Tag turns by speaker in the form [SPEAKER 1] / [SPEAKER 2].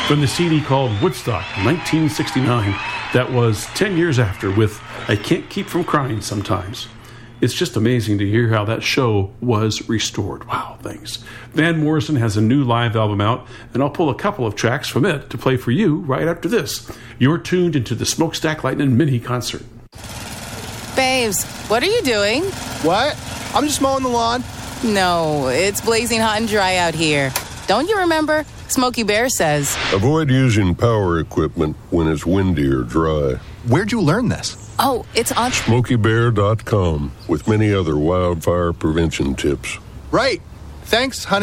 [SPEAKER 1] from the CD called Woodstock, 1969. That was 10 years after with I Can't Keep From Crying Sometimes. It's just amazing to hear how that show was restored. Wow, thanks. Van Morrison has a new live album out, and I'll pull a couple of tracks from it to play for you right after this. You're tuned into the Smokestack Lightning mini concert.
[SPEAKER 2] Babes, what are you doing?
[SPEAKER 3] What? I'm just mowing the lawn.
[SPEAKER 2] No, it's blazing hot and dry out here. Don't you remember? Smokey Bear says,
[SPEAKER 4] avoid using power equipment when it's windy or dry.
[SPEAKER 3] Where'd you learn this?
[SPEAKER 2] oh, it's on...
[SPEAKER 4] SmokeyBear.com with many other wildfire prevention tips.
[SPEAKER 3] Right. Thanks, honey.